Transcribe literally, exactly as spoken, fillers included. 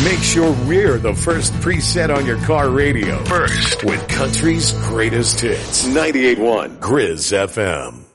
Make sure we're the first preset on your car radio. First with country's greatest hits. ninety-eight point one Grizz F M.